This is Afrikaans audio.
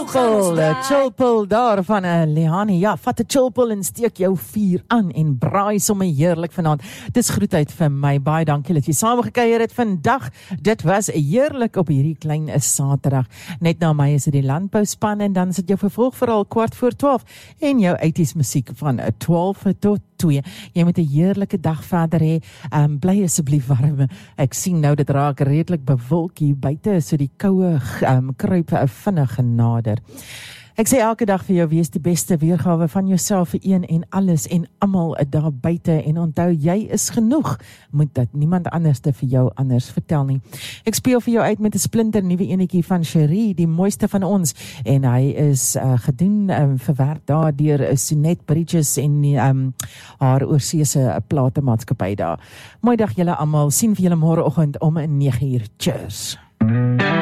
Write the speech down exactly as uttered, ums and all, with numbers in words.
Chilpil, chilpil daar van uh, Lehani. Ja, vat 'n chilpil en steek jou vuur aan en braai sommer heerlik vanaand. Dis groetheid vir my. Baie dankie dat jy saamgekuier het vandag. Dit was heerlik op hierdie klein Saterdag. Net na my is dit die landbouspan en dan is dit jou vervolg vooral kwart voor twaalf en jou eighties musiek van twaalf tot twee. Jy moet 'n heerlike dag verder hê. Um, bly asseblief warm. Ek sien nou dit raak redelik bewolk hier buite, so die koue um, kruip vinnig nader. Ek sê elke dag vir jou, wees die beste weergawe van jouself vir een en alles en almal daar buite en onthou, jy is genoeg. Moet dat niemand anders te vir jou anders vertel nie. Ek speel vir jou uit met 'n splinter nuwe enetjie van Cherie, die mooiste van ons, en hy is uh, gedoen um, verwerk daar deur Sonet Bridges en um, haar oorseese platemaatskappy daar. Mooi dag julle almal, sien vir julle môreoggend om nege uur. Cheers.